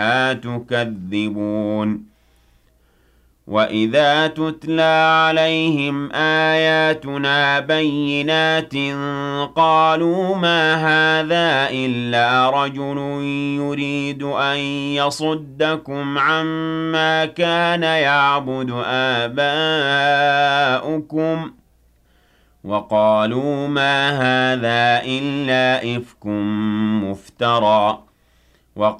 لا تكذبون وَإِذَا تُتْلَىٰ عَلَيْهِمْ آيَاتُنَا بَيِّنَاتٍ قَالُوا مَا هَٰذَا إِلَّا رَجُلٌ يُرِيدُ أَن يَصُدَّكُمْ عَمَّا كَانَ يَعْبُدُ آبَاؤُكُمْ وَقَالُوا مَا هَٰذَا إِلَّا إِفْكٌ مُّفْتَرًى